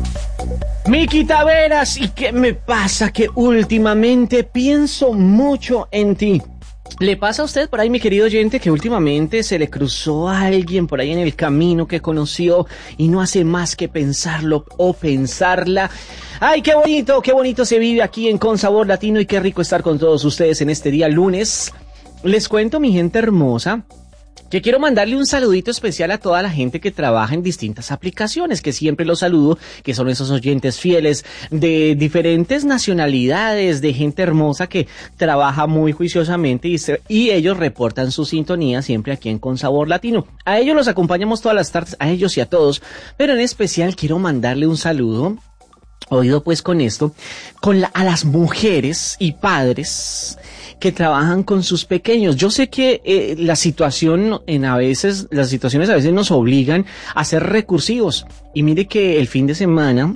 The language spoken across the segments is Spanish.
Miki Taveras, ¿y qué me pasa? Que últimamente pienso mucho en ti. ¿Le pasa a usted por ahí, mi querido oyente, que últimamente se le cruzó a alguien por ahí en el camino que conoció y no hace más que pensarlo o pensarla? ¡Ay, qué bonito se vive aquí en Con Sabor Latino y qué rico estar con todos ustedes en este día lunes! Les cuento, mi gente hermosa, que quiero mandarle un saludito especial a toda la gente que trabaja en distintas aplicaciones, que siempre los saludo, que son esos oyentes fieles de diferentes nacionalidades, de gente hermosa que trabaja muy juiciosamente y ellos reportan su sintonía siempre aquí en Con Sabor Latino. A ellos los acompañamos todas las tardes, a ellos y a todos, pero en especial quiero mandarle un saludo, oído pues con esto, a las mujeres y padres que trabajan con sus pequeños. Yo sé que las situaciones a veces nos obligan a ser recursivos. Y mire que el fin de semana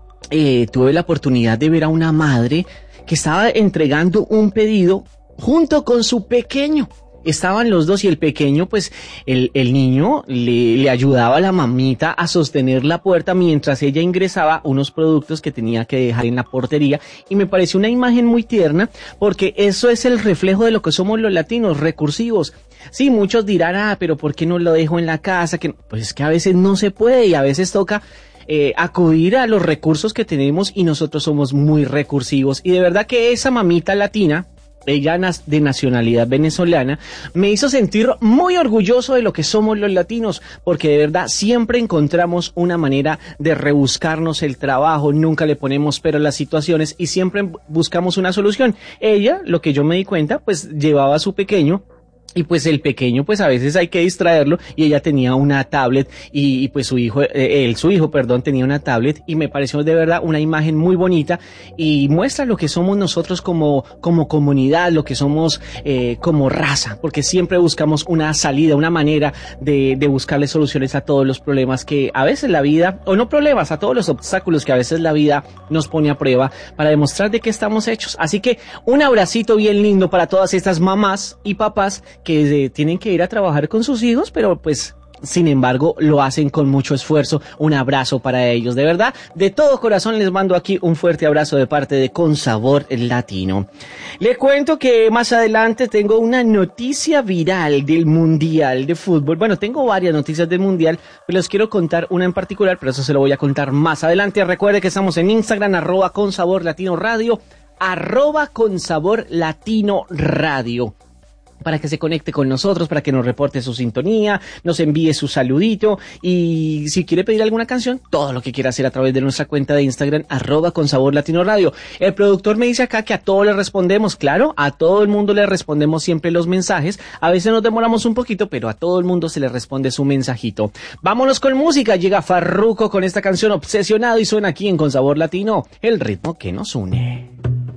tuve la oportunidad de ver a una madre que estaba entregando un pedido junto con su pequeño. Estaban los dos y el pequeño, pues el niño le ayudaba a la mamita a sostener la puerta mientras ella ingresaba unos productos que tenía que dejar en la portería, y me pareció una imagen muy tierna porque eso es el reflejo de lo que somos los latinos, recursivos. Sí, muchos dirán, pero ¿por qué no lo dejo en la casa? Pues es que a veces no se puede y a veces toca acudir a los recursos que tenemos, y nosotros somos muy recursivos. Y de verdad que esa mamita latina, ella de nacionalidad venezolana, me hizo sentir muy orgulloso de lo que somos los latinos, porque de verdad siempre encontramos una manera de rebuscarnos el trabajo, nunca le ponemos pero a las situaciones y siempre buscamos una solución. Ella, lo que yo me di cuenta, pues llevaba a su pequeño, y pues el pequeño, pues a veces hay que distraerlo, y ella tenía una tablet y pues su hijo tenía una tablet, y me pareció de verdad una imagen muy bonita y muestra lo que somos nosotros como comunidad, lo que somos como raza, porque siempre buscamos una salida, una manera de buscarle soluciones a todos los problemas que a veces la vida, o no problemas, a todos los obstáculos que a veces la vida nos pone a prueba para demostrar de qué estamos hechos. Así que un abracito bien lindo para todas estas mamás y papás que tienen que ir a trabajar con sus hijos, pero pues sin embargo lo hacen con mucho esfuerzo. Un abrazo para ellos, de verdad, de todo corazón les mando aquí un fuerte abrazo de parte de Con Sabor Latino. Le cuento que más adelante tengo una noticia viral del Mundial de Fútbol. Bueno, tengo varias noticias del Mundial, pero les quiero contar una en particular, pero eso se lo voy a contar más adelante. Recuerde que estamos en Instagram, @ConSaborLatinoRadio, @ConSaborLatinoRadio, para que se conecte con nosotros, para que nos reporte su sintonía, nos envíe su saludito, y si quiere pedir alguna canción, todo lo que quiera hacer a través de nuestra cuenta de Instagram, @ConSaborLatinoRadio. El productor me dice acá que a todos le respondemos, claro, a todo el mundo le respondemos siempre los mensajes, a veces nos demoramos un poquito, pero a todo el mundo se le responde su mensajito. Vámonos con música, llega Farruko con esta canción Obsesionado y suena aquí en Con Sabor Latino, el ritmo que nos une.